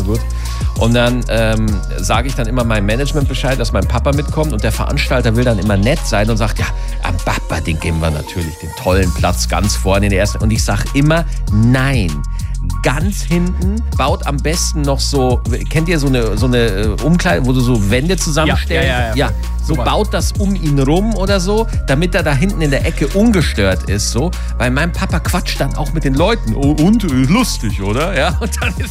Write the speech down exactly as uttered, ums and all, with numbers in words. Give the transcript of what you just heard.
gut. Und dann ähm, sage ich dann immer meinem Management Bescheid, dass mein Papa mitkommt und der Veranstalter will dann immer nett sein und sagt, ja, am Papa, den geben wir natürlich, den tollen Platz ganz vorne in der ersten. Und ich sage immer, nein. Ganz hinten, baut am besten noch so, kennt ihr so eine, so eine Umkleide, wo du so Wände zusammenstellst? Ja, ja, ja, ja. ja so Super. Baut das um ihn rum oder so, damit er da hinten in der Ecke ungestört ist, so. Weil mein Papa quatscht dann auch mit den Leuten. Oh, und, lustig, oder? Ja, und dann ist